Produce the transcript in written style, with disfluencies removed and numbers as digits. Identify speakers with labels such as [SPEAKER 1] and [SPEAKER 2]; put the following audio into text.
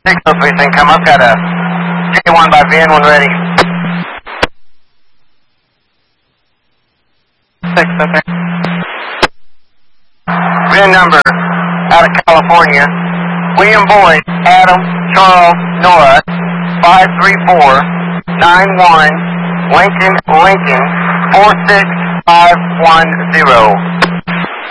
[SPEAKER 1] Precinct, come up, got a J1 by VN, one ready.
[SPEAKER 2] 6, okay.
[SPEAKER 1] VN number, out of California, William Boyd, Adam, Charles, Nora, 53491, Lincoln, 46510.